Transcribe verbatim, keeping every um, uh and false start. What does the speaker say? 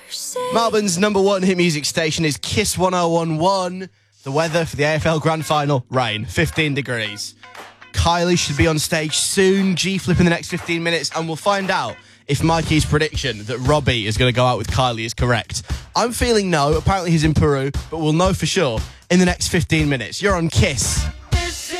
Melbourne's number one hit music station is Kiss one oh one one. The weather for the A F L Grand Final, rain, fifteen degrees. Kylie should be on stage soon, G-Flip in the next fifteen minutes, and we'll find out if Mikey's prediction that Robbie is going to go out with Kylie is correct. I'm feeling no, apparently he's in Peru, but we'll know for sure in the next fifteen minutes. You're on Kiss.